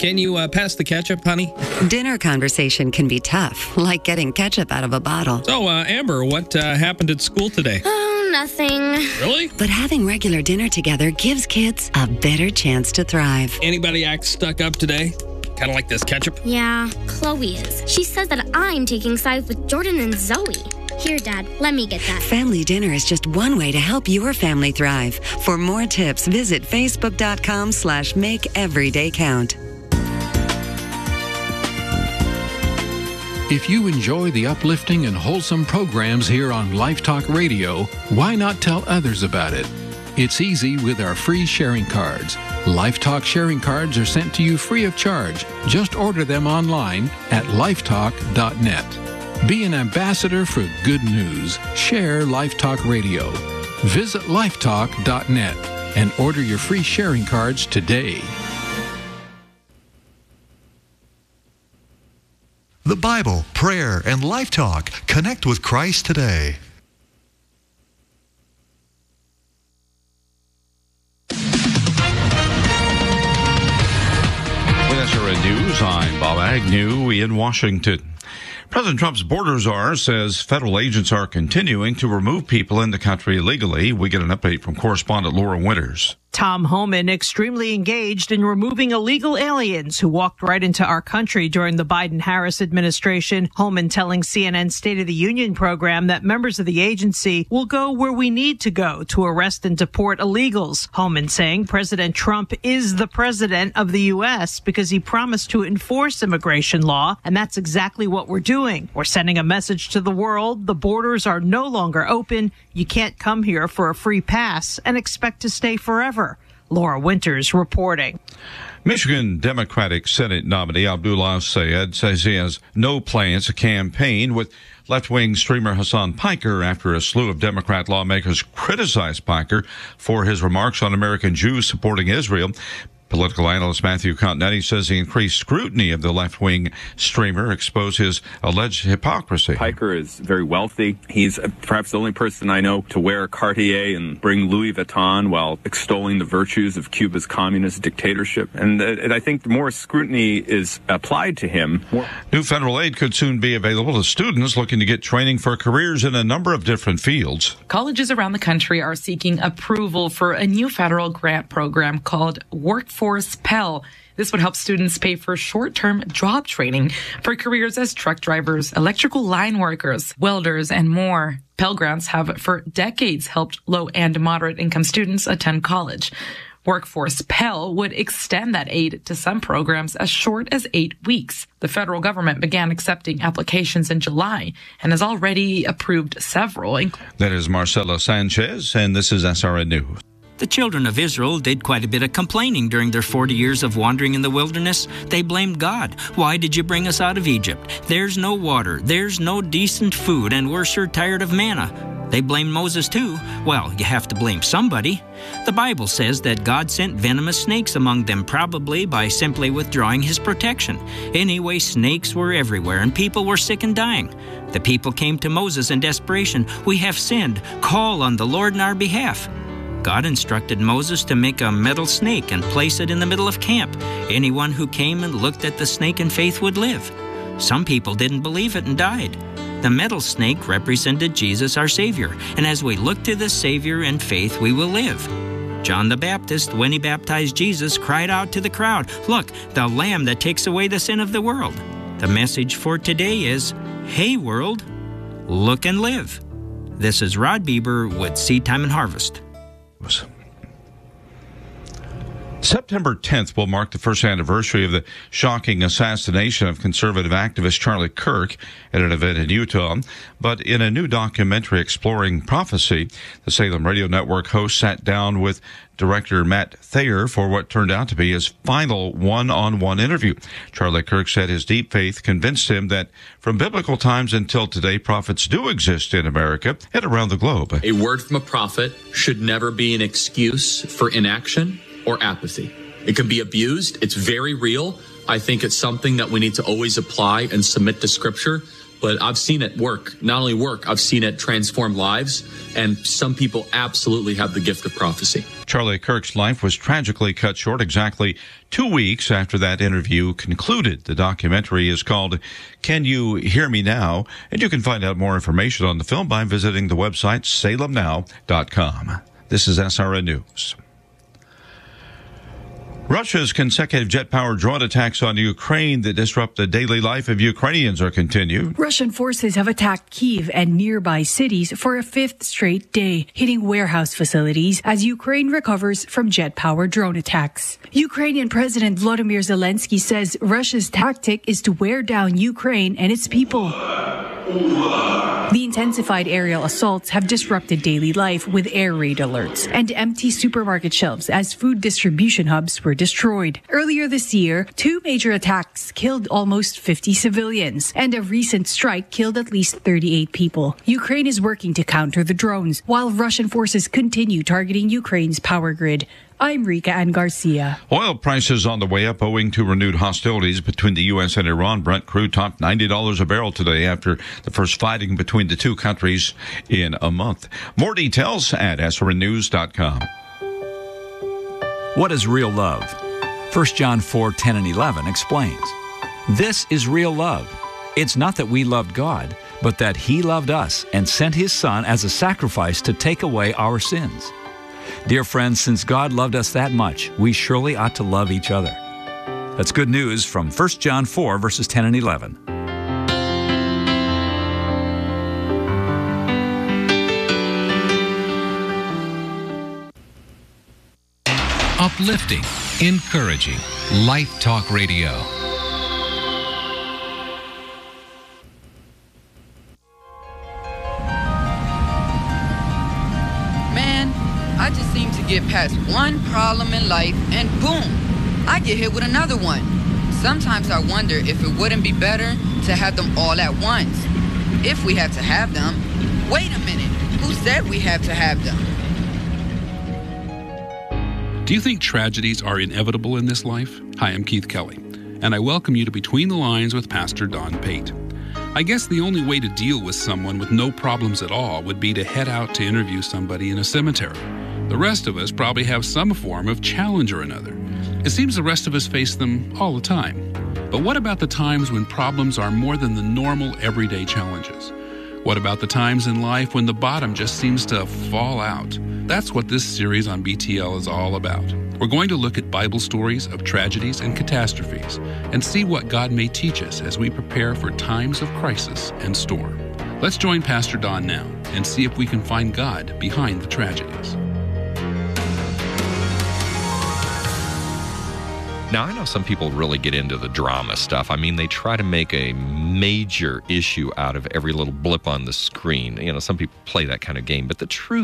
Can you pass the ketchup, honey? Dinner conversation can be tough, like getting ketchup out of a bottle. So, Amber, what happened at school today? Oh, nothing. Really? But having regular dinner together gives kids a better chance to thrive. Anybody act stuck up today? Kind of like this ketchup? Yeah, Chloe is. She says that I'm taking sides with Jordan and Zoe. Here, Dad, let me get that. Family dinner is just one way to help your family thrive. For more tips, visit facebook.com/makeeverydaycount. If you enjoy the uplifting and wholesome programs here on Life Talk Radio, why not tell others about it? It's easy with our free sharing cards. Life Talk sharing cards are sent to you free of charge. Just order them online at lifetalk.net. Be an ambassador for good news. Share Life Talk Radio. Visit lifetalk.net and order your free sharing cards today. The Bible, prayer, and Life Talk. Connect with Christ today. With SRN News, I'm Bob Agnew in Washington. President Trump's border czar says federal agents are continuing to remove people in the country illegally. We get an update from correspondent Laura Winters. Tom Homan extremely engaged in removing illegal aliens who walked right into our country during the Biden-Harris administration. Homan telling CNN's State of the Union program that members of the agency will go where we need to go to arrest and deport illegals. Homan saying President Trump is the president of the U.S. because he promised to enforce immigration law, and that's exactly what we're doing. We're sending a message to the world. The borders are no longer open. You can't come here for a free pass and expect to stay forever. Laura Winters reporting. Michigan Democratic Senate nominee Abdullah Sayed says he has no plans to campaign with left-wing streamer Hassan Piker after a slew of Democrat lawmakers criticized Piker for his remarks on American Jews supporting Israel. Political analyst Matthew Continetti says the increased scrutiny of the left-wing streamer exposed his alleged hypocrisy. Piker is very wealthy. He's perhaps the only person I know to wear Cartier and bring Louis Vuitton while extolling the virtues of Cuba's communist dictatorship. And I think more scrutiny is applied to him. New federal aid could soon be available to students looking to get training for careers in a number of different fields. Colleges around the country are seeking approval for a new federal grant program called Workforce Pell. This would help students pay for short-term job training for careers as truck drivers, electrical line workers, welders, and more. Pell Grants have for decades helped low and moderate income students attend college. Workforce Pell would extend that aid to some programs as short as 8 weeks. The federal government began accepting applications in July and has already approved several. That is Marcela Sanchez, and this is SRN News. The children of Israel did quite a bit of complaining during their 40 years of wandering in the wilderness. They blamed God. Why did you bring us out of Egypt? There's no water, there's no decent food, and we're sure tired of manna. They blamed Moses too. Well, you have to blame somebody. The Bible says that God sent venomous snakes among them, probably by simply withdrawing his protection. Anyway, snakes were everywhere and people were sick and dying. The people came to Moses in desperation. We have sinned. Call on the Lord in our behalf. God instructed Moses to make a metal snake and place it in the middle of camp. Anyone who came and looked at the snake in faith would live. Some people didn't believe it and died. The metal snake represented Jesus, our Savior, and as we look to the Savior in faith, we will live. John the Baptist, when he baptized Jesus, cried out to the crowd, "Look, the Lamb that takes away the sin of the world." The message for today is, hey world, look and live. This is Rod Bieber with Seed Time and Harvest. September 10th will mark the first anniversary of the shocking assassination of conservative activist Charlie Kirk at an event in Utah. But in a new documentary exploring prophecy, the Salem Radio Network host sat down with director Matt Thayer for what turned out to be his final one-on-one interview. Charlie Kirk said his deep faith convinced him that from biblical times until today, prophets do exist in America and around the globe. A word from a prophet should never be an excuse for inaction or apathy. It can be abused. It's very real. I think it's something that we need to always apply and submit to Scripture but I've seen it work. Not only work, I've seen it transform lives, and some people absolutely have the gift of prophecy. Charlie Kirk's life was tragically cut short exactly 2 weeks after that interview concluded. The documentary is called Can You Hear Me Now? And you can find out more information on the film by visiting the website salemnow.com. This is SRN News. Russia's consecutive jet-powered drone attacks on Ukraine that disrupt the daily life of Ukrainians are continued. Russian forces have attacked Kyiv and nearby cities for a fifth straight day, hitting warehouse facilities as Ukraine recovers from jet-powered drone attacks. Ukrainian President Volodymyr Zelensky says Russia's tactic is to wear down Ukraine and its people. The intensified aerial assaults have disrupted daily life with air raid alerts and empty supermarket shelves as food distribution hubs were destroyed. Earlier this year, 2 major attacks killed almost 50 civilians, and a recent strike killed at least 38 people. Ukraine is working to counter the drones, while Russian forces continue targeting Ukraine's power grid. I'm Rika Ann Garcia. Oil prices on the way up owing to renewed hostilities between the U.S. and Iran. Brent crude topped $90 a barrel today after the first fighting between the two countries in a month. More details at srnnews.com. What is real love? 1 John 4:10 and 11 explains. This is real love. It's not that we loved God, but that He loved us and sent His Son as a sacrifice to take away our sins. Dear friends, since God loved us that much, we surely ought to love each other. That's good news from 1 John 4, verses 10 and 11. Uplifting, encouraging, Life Talk Radio. I just seem to get past one problem in life and boom, I get hit with another one. Sometimes I wonder if it wouldn't be better to have them all at once. If we have to have them. Wait a minute, who said we have to have them? Do you think tragedies are inevitable in this life? Hi, I'm Keith Kelly, and I welcome you to Between the Lines with Pastor Don Pate. I guess the only way to deal with someone with no problems at all would be to head out to interview somebody in a cemetery. The rest of us probably have some form of challenge or another. It seems the rest of us face them all the time. But what about the times when problems are more than the normal everyday challenges? What about the times in life when the bottom just seems to fall out? That's what this series on BTL is all about. We're going to look at Bible stories of tragedies and catastrophes and see what God may teach us as we prepare for times of crisis and storm. Let's join Pastor Don now and see if we can find God behind the tragedies. Now, I know some people really get into the drama stuff. I mean, they try to make a major issue out of every little blip on the screen. You know, some people play that kind of game. But the truth